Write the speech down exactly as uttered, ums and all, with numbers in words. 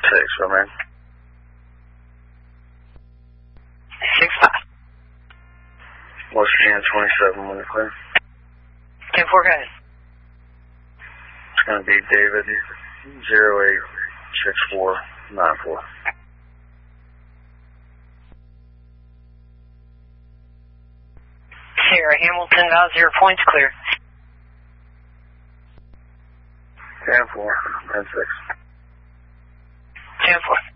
six, Roman. six five. West Virginia twenty-seven, when you're clear. ten four, guys. It's going to be David, zero eight six four nine four. Sierra Hamilton, about zero points, clear. ten four, nine six. ten four.